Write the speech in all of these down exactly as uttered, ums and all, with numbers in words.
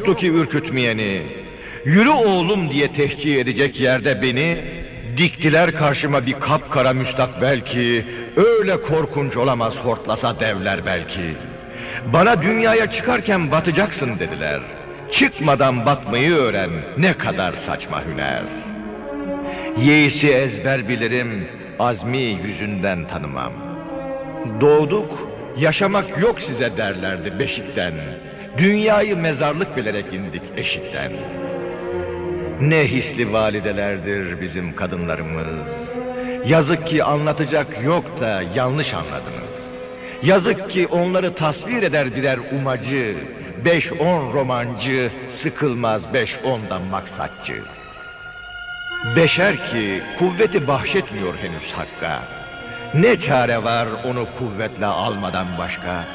yoktu ki ürkütmeyeni. Yürü oğlum diye teşcih edecek yerde beni diktiler karşıma bir kapkara müstakbel ki öyle korkunç olamaz hortlasa devler belki. Bana dünyaya çıkarken batacaksın dediler. Çıkmadan batmayı öğren, ne kadar saçma hüner. Yeisi ezber bilirim, azmi yüzünden tanımam. Doğduk, yaşamak yok size derlerdi beşikten. Dünyayı mezarlık bilerek indik eşikten. Ne hisli validelerdir bizim kadınlarımız. Yazık ki anlatacak yok da yanlış anladınız. Yazık ki onları tasvir eder birer umacı. Beş on romancı, sıkılmaz beş ondan maksatçı. Beşer ki kuvveti bahşetmiyor henüz hakka. Ne çare var onu kuvvetle almadan başka.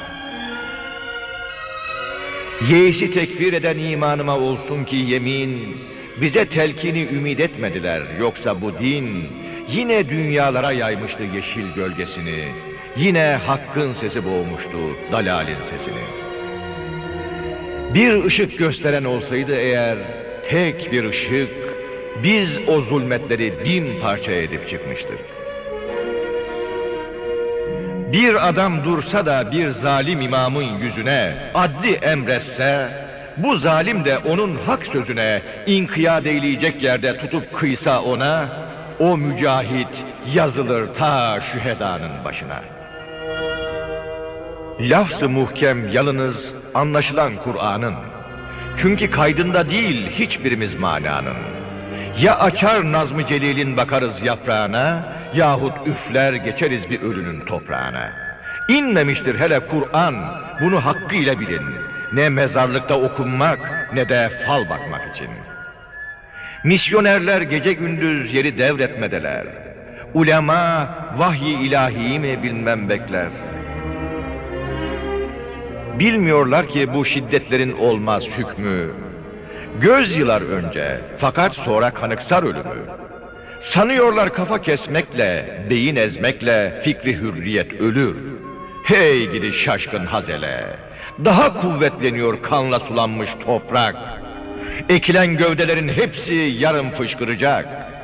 Yeisi tekfir eden imanıma olsun ki yemin, bize telkini ümit etmediler, yoksa bu din yine dünyalara yaymıştı yeşil gölgesini. Yine hakkın sesi boğmuştu dalalin sesini. Bir ışık gösteren olsaydı eğer, tek bir ışık, biz o zulmetleri bin parça edip çıkmıştık. Bir adam dursa da bir zalim imamın yüzüne adli emretse, bu zalim de onun hak sözüne inkiyat eyleyecek yerde tutup kıysa ona, o mücahit yazılır ta şühedanın başına. Lafz-ı muhkem yalınız anlaşılan Kur'an'ın. Çünkü kaydında değil hiçbirimiz mananın. Ya açar Nazm-ı Celil'in bakarız yaprağına, yahut üfler geçeriz bir ölünün toprağına. İnmemiştir hele Kur'an, bunu hakkıyla bilin. Ne mezarlıkta okunmak ne de fal bakmak için. Misyonerler gece gündüz yeri devretmedeler. Ulema vahyi ilahiyi mi bilmem bekler. Bilmiyorlar ki bu şiddetlerin olmaz hükmü. Göz yılar önce fakat sonra kanıksar ölümü. Sanıyorlar kafa kesmekle, beyin ezmekle fikri hürriyet ölür. Hey gidi şaşkın hazele! Daha kuvvetleniyor kanla sulanmış toprak. Ekilen gövdelerin hepsi yarın fışkıracak.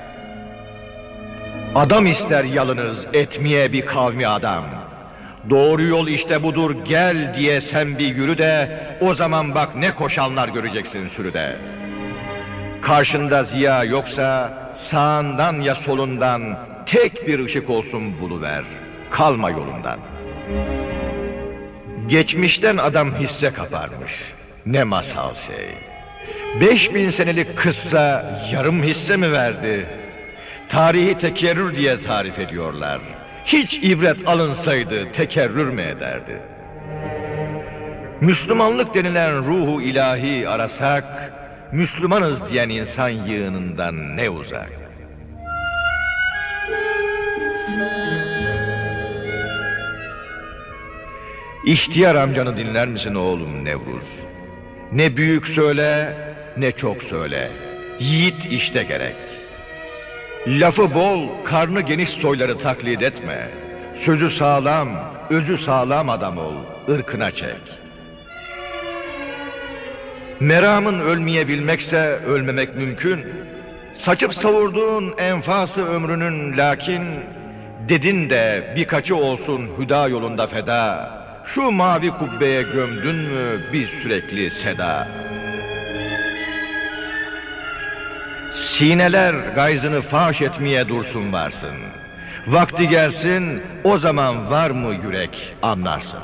Adam ister yalınız etmeye bir kavmi adam. Doğru yol işte budur, gel diye sen bir yürü de, o zaman bak ne koşanlar göreceksin sürüde. Karşında ziya yoksa sağından ya solundan tek bir ışık olsun buluver, kalma yolundan. Geçmişten adam hisse kaparmış, ne masal şey. Beş bin senelik kıssa yarım hisse mi verdi? Tarihi tekerrür diye tarif ediyorlar. Hiç ibret alınsaydı tekerrür mü ederdi? Müslümanlık denilen ruhu ilahi arasak, Müslümanız diyen insan yığınından ne uzak? İhtiyar amcanı dinler misin oğlum Nevruz? Ne büyük söyle, ne çok söyle. Yiğit işte gerek. Lafı bol, karnı geniş soyları taklit etme. Sözü sağlam, özü sağlam adam ol, ırkına çek. Meramın ölmeyebilmekse ölmemek mümkün. Saçıp savurduğun enfası ömrünün lakin, dedin de birkaçı olsun hüda yolunda feda. Şu mavi kubbeye gömdün mü bir sürekli seda. Sineler gayzını faş etmeye dursun varsın. Vakti gelsin, o zaman var mı yürek anlarsın.